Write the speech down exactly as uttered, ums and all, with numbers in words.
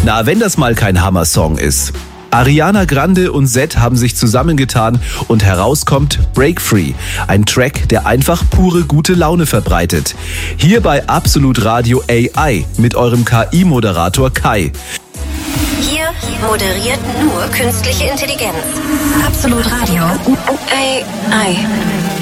Na, wenn das mal kein Hammer-Song ist. Ariana Grande und Zedd haben sich zusammengetan und herauskommt Break Free, ein Track, der einfach pure gute Laune verbreitet. Hier bei Absolut Radio A I mit eurem K I-Moderator Kai. Hier moderiert nur künstliche Intelligenz. Absolut Radio A I.